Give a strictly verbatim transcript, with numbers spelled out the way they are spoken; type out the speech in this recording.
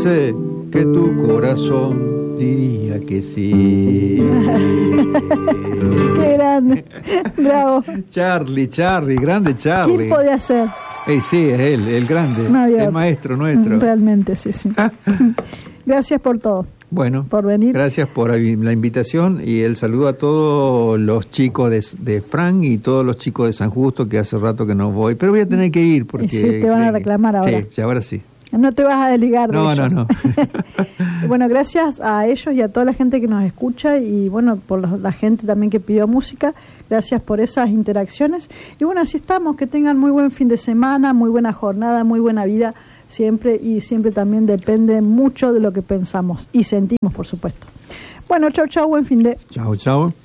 sé que tu corazón diría que sí. Qué grande. Bravo. Charlie, Charlie, grande Charlie. ¿Quién podía ser? Hey, sí, es él, el grande, No había el otro. maestro nuestro. Realmente, sí, sí. Gracias por todo. Bueno, por venir. Gracias por la invitación y el saludo a todos los chicos de, de Fran y todos los chicos de San Justo, que hace rato que no voy, pero voy a tener que ir porque... Y sí, te van a reclamar ahora. Sí, ahora sí. No te vas a desligar de no, ellos. No, no, Bueno, gracias a ellos y a toda la gente que nos escucha y bueno, por la, la gente también que pidió música. Gracias por esas interacciones. Y bueno, así estamos. Que tengan muy buen fin de semana, muy buena jornada, muy buena vida siempre, y siempre también depende mucho de lo que pensamos y sentimos, por supuesto. Bueno, chau, chau, buen fin de... Chau, chau.